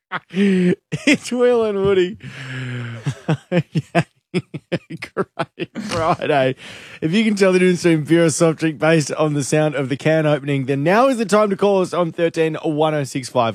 It's Will and Woody. Great Friday. If you can tell the difference between beer or soft drink based on the sound of the can opening, then now is the time to call us on 13 1065.